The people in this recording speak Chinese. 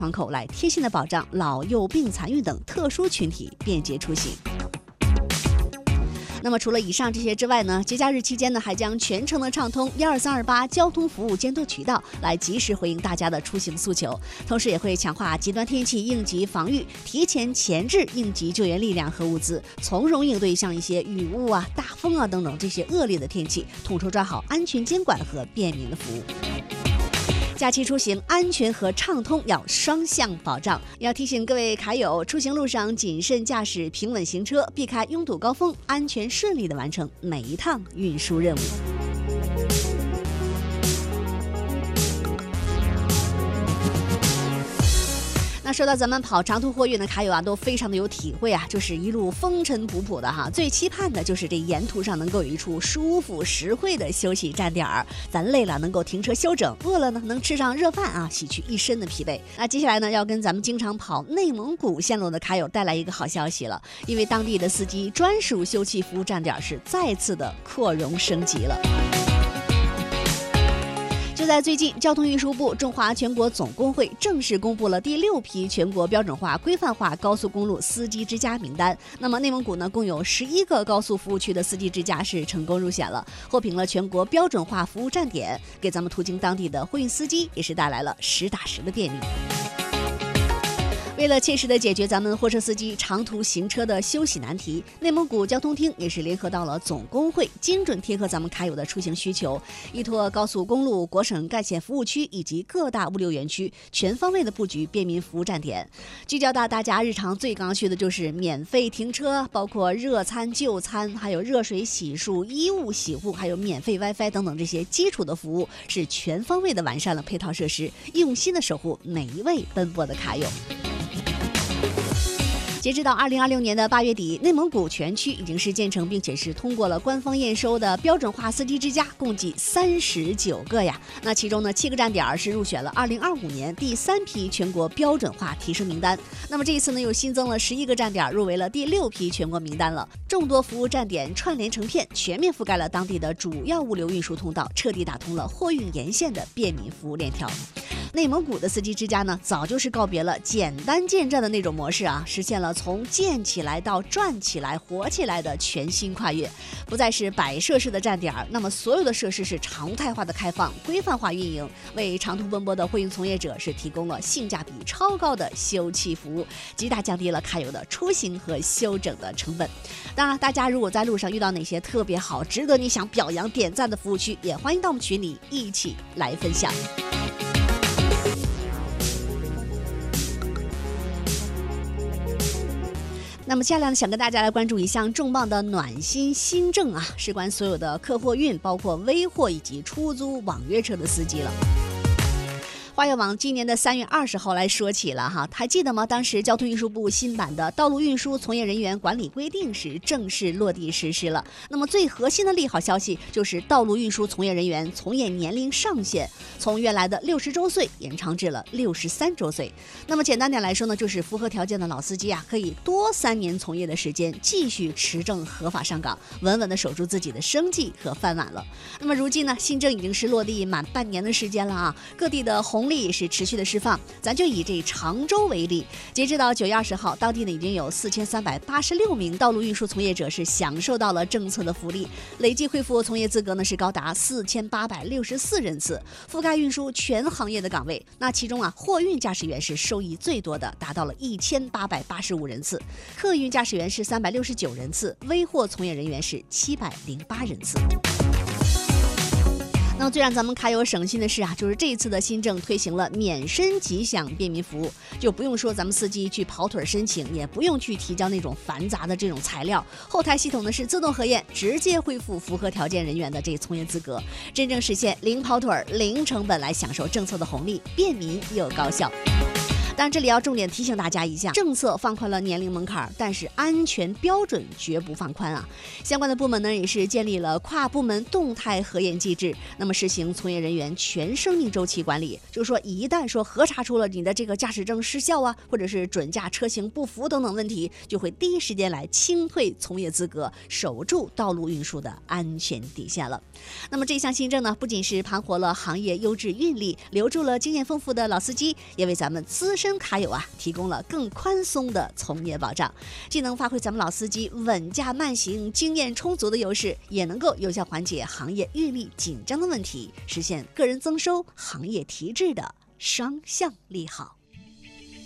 窗口来贴心的保障老幼病残孕等特殊群体便捷出行。那么除了以上这些之外呢，节假日期间呢，还将全程的畅通12328交通服务监督渠道，来及时回应大家的出行诉求。同时也会强化极端天气应急防御，提前前置应急救援力量和物资，从容应对像一些雨雾啊、大风啊等等这些恶劣的天气，统筹抓好安全监管和便民的服务。假期出行安全和畅通要双向保障，要提醒各位卡友，出行路上谨慎驾驶，平稳行车，避开拥堵高峰，安全顺利地完成每一趟运输任务。那说到咱们跑长途货运的卡友啊，都非常的有体会啊，就是一路风尘仆仆的哈，最期盼的就是这沿途上能够有一处舒服实惠的休息站点儿，咱累了能够停车休整，饿了呢能吃上热饭啊，洗去一身的疲惫。那接下来呢，要跟咱们经常跑内蒙古线路的卡友带来一个好消息了，因为当地的司机专属休憩服务站点是再次的扩容升级了。就在最近，交通运输部、中华全国总工会正式公布了第6批全国标准化、规范化高速公路司机之家名单。那么内蒙古呢，共有11个高速服务区的司机之家是成功入选了，获评了全国标准化服务站点，给咱们途经当地的货运司机也是带来了实打实的便利。为了切实的解决咱们货车司机长途行车的休息难题，内蒙古交通厅也是联合到了总工会，精准贴合咱们卡友的出行需求，依托高速公路、国省干线服务区以及各大物流园区，全方位的布局便民服务站点，聚焦到大家日常最刚需的就是免费停车，包括热餐、就餐，还有热水洗漱、衣物洗护，还有免费 WiFi 等等这些基础的服务，是全方位的完善了配套设施，用心的守护每一位奔波的卡友。截止到2026年的8月底，内蒙古全区已经是建成并且是通过了官方验收的标准化司机之家，共计39个呀。那其中呢，7个站点是入选了2025年第3批全国标准化提升名单。那么这一次呢，又新增了11个站点入围了第6批全国名单了。众多服务站点串联成片，全面覆盖了当地的主要物流运输通道，彻底打通了货运沿线的便民服务链条。内蒙古的司机之家呢，早就是告别了简单建站的那种模式啊，实现了从建起来到转起来、活起来的全新跨越，不再是摆设式的站点，那么所有的设施是常态化的开放、规范化运营，为长途奔波的货运从业者是提供了性价比超高的休憩服务，极大降低了卡友的出行和休整的成本。当然，大家如果在路上遇到哪些特别好、值得你想表扬点赞的服务区，也欢迎到我们群里一起来分享。那么接下来呢，想跟大家来关注一项重磅的暖心新政啊，事关所有的客货运，包括微货以及出租网约车的司机了。话要往今年的3月20号来说起了哈，还记得吗？当时交通运输部新版的道路运输从业人员管理规定是正式落地实施了。那么最核心的利好消息就是道路运输从业人员从业年龄上限从原来的60周岁延长至了63周岁。那么简单点来说呢，就是符合条件的老司机啊，可以多3年从业的时间继续持证合法上岗，稳稳的守住自己的生计和饭碗了。那么如今呢，新政已经是落地满半年的时间了啊，各地的红利也是持续的释放。咱就以这常州为例，截止到9月20号，当地呢已经有4386名道路运输从业者是享受到了政策的福利，累计恢复从业资格呢是高达4864人次，覆盖运输全行业的岗位。那其中啊，货运驾驶员是受益最多的，达到了1885人次，客运驾驶员是369人次，微货从业人员是708人次。那么最让咱们卡友省心的是啊，就是这一次的新政推行了免申吉祥便民服务，就不用说咱们司机去跑腿申请，也不用去提交那种繁杂的这种材料，后台系统呢是自动核验，直接恢复符合条件人员的这从业资格，真正实现零跑腿、零成本来享受政策的红利，便民又高效。但这里要重点提醒大家一下，政策放宽了年龄门槛，但是安全标准绝不放宽啊！相关的部门呢也是建立了跨部门动态核验机制，那么实行从业人员全生命周期管理，就是说一旦说核查出了你的这个驾驶证失效啊，或者是准驾车型不符等等问题，就会第一时间来清退从业资格，守住道路运输的安全底线了。那么这项新政呢，不仅是盘活了行业优质运力，留住了经验丰富的老司机，也为咱们资深深卡友啊提供了更宽松的从业保障，既能发挥咱们老司机稳驾慢行、经验充足的优势，也能够有效缓解行业运力紧张的问题，实现个人增收、行业提质的双向利好。